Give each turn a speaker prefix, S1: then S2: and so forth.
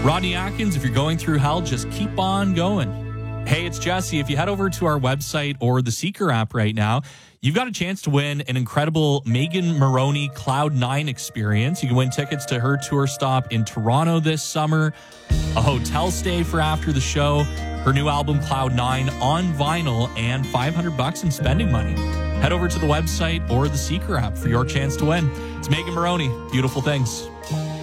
S1: Rodney Atkins, if you're going through hell, just keep on going. Hey, it's Jesse. If you head over to our website or the Seeker app right now, you've got a chance to win an incredible Megan Moroney Cloud9 experience. You can win tickets to her tour stop in Toronto this summer, a hotel stay for after the show, her new album Cloud9 on vinyl, and $500 in spending money. Head over to the website or the Seeker app for your chance to win. It's Megan Moroney. Beautiful things.